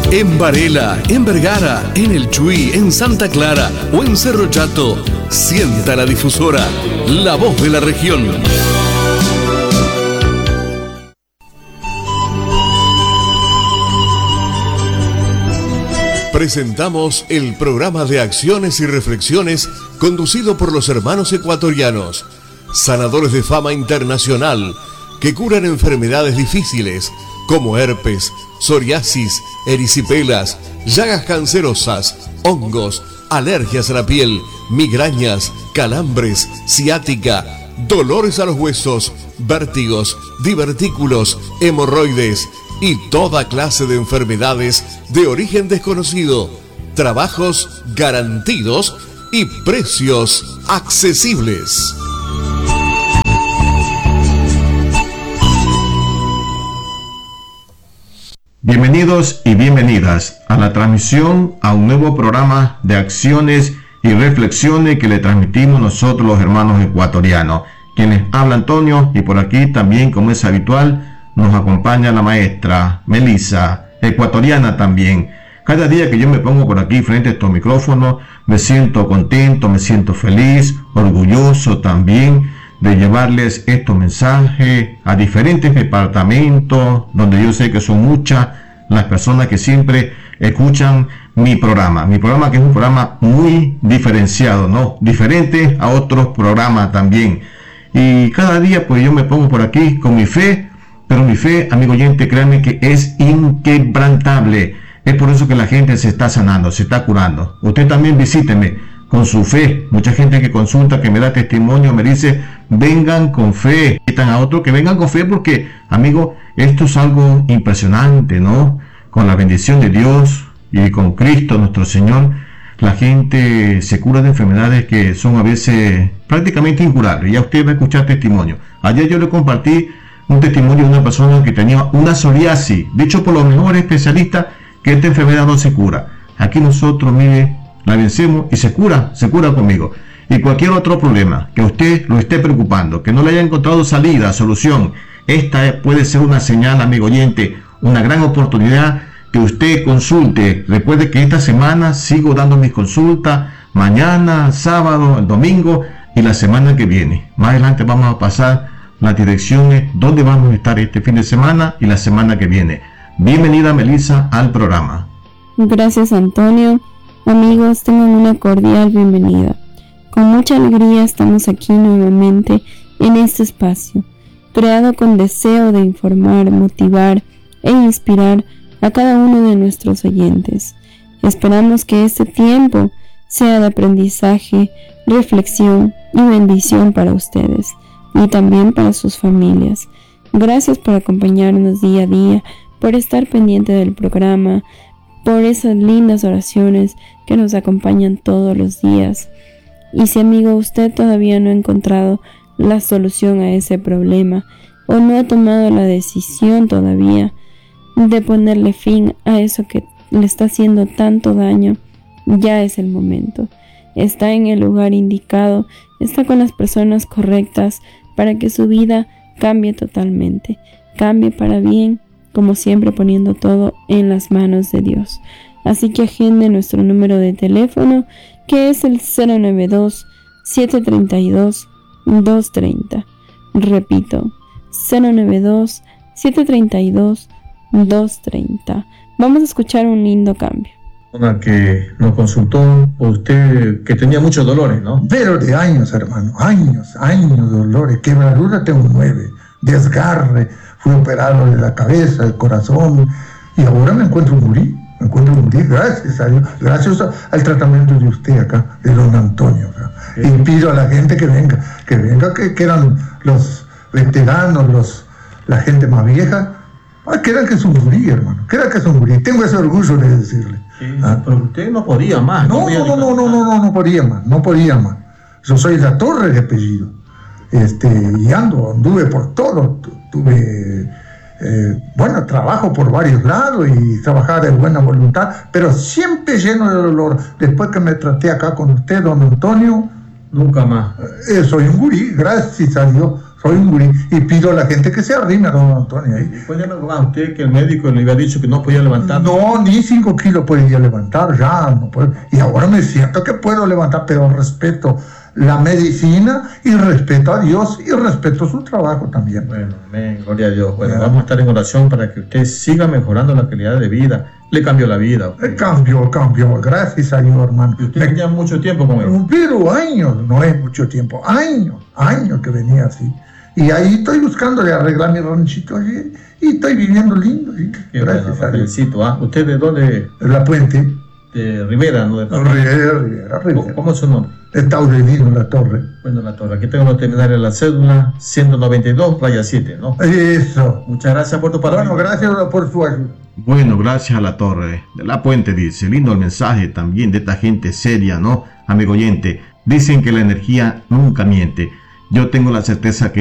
En Varela, en Vergara, en El Chuy, en Santa Clara o en Cerro Chato, sienta la difusora, la voz de la región. Presentamos el programa de acciones y reflexiones conducido por los hermanos ecuatorianos, sanadores de fama internacional, que curan enfermedades difíciles como herpes, psoriasis, erisipelas, llagas cancerosas, hongos, alergias a la piel, migrañas, calambres, ciática, dolores a los huesos, vértigos, divertículos, hemorroides y toda clase de enfermedades de origen desconocido. Trabajos garantidos y precios accesibles. Bienvenidos y bienvenidas a la transmisión a un nuevo programa de acciones y reflexiones que le transmitimos nosotros los hermanos ecuatorianos. Quienes habla Antonio, y por aquí también, como es habitual, nos acompaña la maestra Melissa, ecuatoriana también. Cada día que yo me pongo por aquí frente a estos micrófonos, me siento contento, me siento feliz, orgulloso también de llevarles estos mensajes a diferentes departamentos, donde yo sé que son muchas las personas que siempre escuchan mi programa que es un programa muy diferenciado, ¿no? Diferente a otros programas también. Y cada día pues yo me pongo por aquí con mi fe, pero mi fe, amigo oyente, créanme que es inquebrantable. Es por eso que la gente se está sanando, se está curando. Usted también visíteme con su fe. Mucha gente que consulta, que me da testimonio, me dice, vengan con fe. Invitan a otros que vengan con fe porque, amigo, esto es algo impresionante, ¿no? Con la bendición de Dios y con Cristo nuestro Señor, la gente se cura de enfermedades que son a veces prácticamente incurables. Ya usted va a escuchar testimonio. Ayer yo le compartí un testimonio de una persona que tenía una psoriasis, dicho por los mejores especialistas que esta enfermedad no se cura. Aquí nosotros, mire, la vencemos y se cura conmigo. Y cualquier otro problema que usted lo esté preocupando, que no le haya encontrado salida, solución, esta puede ser una señal, amigo oyente, una gran oportunidad que usted consulte. Recuerde que esta semana sigo dando mis consultas, mañana, sábado, el domingo y la semana que viene. Más adelante vamos a pasar las direcciones donde vamos a estar este fin de semana y la semana que viene. Bienvenida, Melissa, al programa. Gracias, Antonio. Amigos, tengan una cordial bienvenida. Con mucha alegría estamos aquí nuevamente en este espacio, creado con deseo de informar, motivar e inspirar a cada uno de nuestros oyentes. Esperamos que este tiempo sea de aprendizaje, reflexión y bendición para ustedes y también para sus familias. Gracias por acompañarnos día a día, por estar pendiente del programa, por esas lindas oraciones que nos acompañan todos los días. Y si, amigo, usted todavía no ha encontrado la solución a ese problema o no ha tomado la decisión todavía de ponerle fin a eso que le está haciendo tanto daño, ya es el momento. Está en el lugar indicado, está con las personas correctas para que su vida cambie totalmente, cambie para bien, como siempre poniendo todo en las manos de Dios. Así que agende nuestro número de teléfono, que es el 092-732-230. Repito, 092-732-230. Vamos a escuchar un lindo cambio. Una que nos consultó, usted que tenía muchos dolores, ¿no? Pero de años, hermano, años de dolores, quebradura tengo 9, desgarre, fui operado de la cabeza, del corazón, y ahora me encuentro un gurí, gracias a Dios, gracias al tratamiento de usted acá, de don Antonio. Y pido a la gente que venga, que eran los veteranos, la gente más vieja, que eran que es un gurí, hermano, tengo ese orgullo de decirle. Sí, pero usted no podía más. No podía más. Yo soy La Torre de apellido. Y anduve por todo, tuve trabajo por varios lados y trabajaba de buena voluntad, pero siempre lleno de dolor. Después que me traté acá con usted, don Antonio, nunca más. Soy un gurí, gracias a Dios, soy un gurí, y pido a la gente que se arrime a don Antonio ahí. ¿Puede recordar usted que el médico le había dicho que no podía levantar? No, ni 5 kilos podía levantar, ya no puedo. Y ahora me siento que puedo levantar, pero respeto la medicina y respeto a Dios y respeto su trabajo también. Bueno, amén, gloria a Dios. Bueno, vamos a estar en oración para que usted siga mejorando la calidad de vida. Le cambió la vida. Cambió, gracias a Dios, hermano. ¿Y usted tenía mucho tiempo con él? Pero años, no es mucho tiempo, años que venía así. Y ahí estoy buscándole arreglar mi ranchito y estoy viviendo lindo. ¿Sí? Gracias a Dios. Felicito. ¿Usted de dónde? De La Puente. De Rivera, ¿no? Rivera. ¿Cómo es su nombre? Está Taurelino La Torre. Bueno, La Torre. Aquí tengo los terminales de la cédula 192-7, ¿no? Eso. Muchas gracias por tu palabra. Bueno, gracias por su ayuda. Bueno, gracias a La Torre de La Puente, dice. Lindo el mensaje también de esta gente seria, ¿no? Amigo oyente, dicen que la energía nunca miente. Yo tengo la certeza que